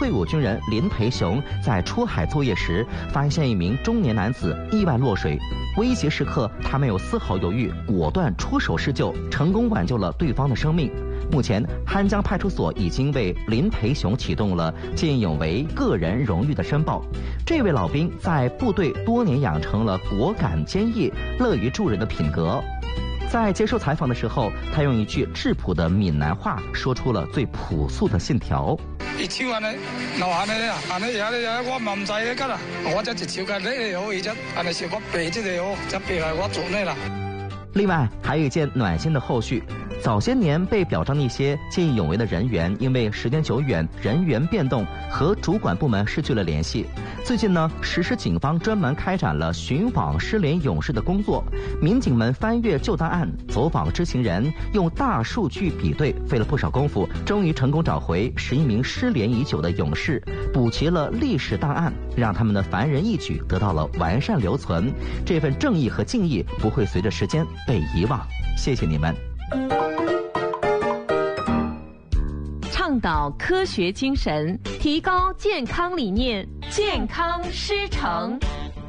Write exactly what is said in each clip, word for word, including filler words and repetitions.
退伍军人林培雄在出海作业时，发现一名中年男子意外落水，危急时刻他没有丝毫犹豫，果断出手施救，成功挽救了对方的生命。目前，酣江派出所已经为林培雄启动了见义勇为个人荣誉的申报。这位老兵在部队多年养成了果敢坚毅、乐于助人的品格。在接受采访的时候，他用一句质朴的闽南话说出了最朴素的信条。 一手安尼，留安尼啊，安尼安尼我嘛唔知嘅啦，我只一手嘅你好，伊只安尼是我背这个好，只背来我做呢啦。 另外，还有一件暖心的后续。早些年被表彰的一些见义勇为的人员，因为时间久远，人员变动，和主管部门失去了联系。最近呢，石狮警方专门开展了寻访失联勇士的工作，民警们翻阅旧档案，走访知情人，用大数据比对，费了不少功夫，终于成功找回十一名失联已久的勇士，补齐了历史档案，让他们的凡人义举得到了完善留存。这份正义和敬意不会随着时间被遗忘。谢谢你们。 倡导科学精神，提高健康理念，健康师承。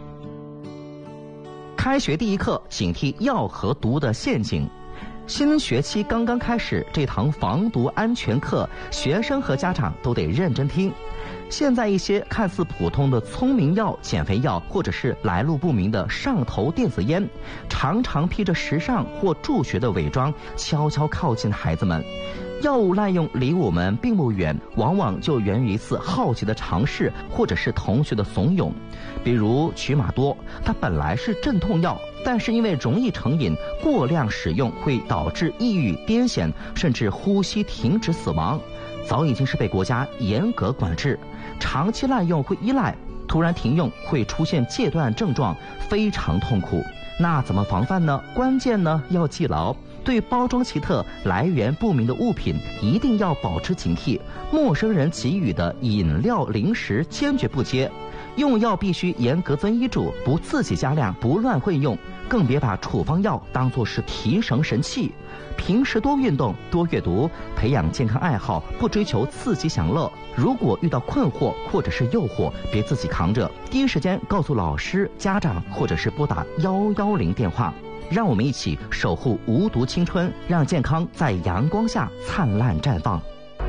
开学第一课，警惕药和毒的陷阱。新学期刚刚开始，这堂防毒安全课，学生和家长都得认真听。现在一些看似普通的聪明药、减肥药，或者是来路不明的上头电子烟，常常披着时尚或助学的伪装，悄悄靠近孩子们。药物滥用离我们并不远，往往就源于一次好奇的尝试，或者是同学的怂恿。比如曲马多，它本来是镇痛药，但是因为容易成瘾，过量使用会导致抑郁、癫痫，甚至呼吸停止死亡，早已经是被国家严格管制。长期滥用会依赖，突然停用会出现戒断症状，非常痛苦。那怎么防范呢？关键呢要记牢，对包装奇特、来源不明的物品一定要保持警惕。陌生人给予的饮料、零食坚决不接。用药必须严格遵医嘱，不自己加量，不乱混用，更别把处方药当作是提神神器。平时多运动，多阅读，培养健康爱好，不追求刺激享乐。如果遇到困惑或者是诱惑，别自己扛着，第一时间告诉老师、家长，或者是拨打幺幺零电话。让我们一起守护无毒青春，让健康在阳光下灿烂绽放。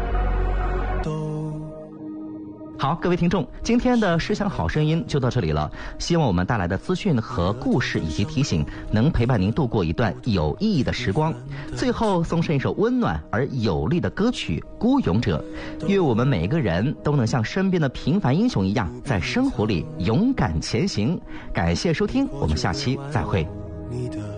好，各位听众，今天的诗享好声音就到这里了。希望我们带来的资讯和故事以及提醒，能陪伴您度过一段有意义的时光。最后送上一首温暖而有力的歌曲《孤勇者》，愿我们每个人都能像身边的平凡英雄一样，在生活里勇敢前行。感谢收听，我们下期再会。